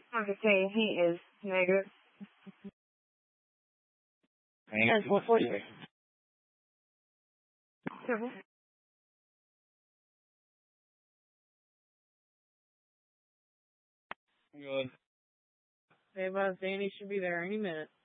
I could say he is negative. Yes, what for you? Good. Hey, boss, Danny should be there any minute.